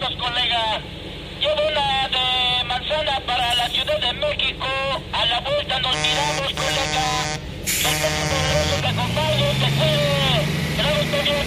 boletos, colega. Llevo una de manzana para la Ciudad de México. A la vuelta nos miramos, colega. El poderoso te acompañe, te cuide. Que no esté bien.